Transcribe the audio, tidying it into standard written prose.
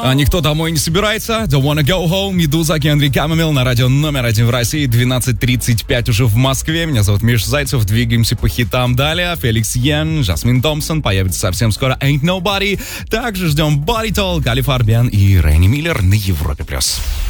Никто домой не собирается. Don't wanna go home. Медуза, Генри Камомил на радио номер 1 в России. 12:35 уже в Москве. Меня зовут Миша Зайцев. Двигаемся по хитам далее. Феликс Йен, Жасмин Томпсон. Появится совсем скоро Ain't Nobody. Также ждем Body Talk, Али Фарбиан и Ренни Миллер на Европе+.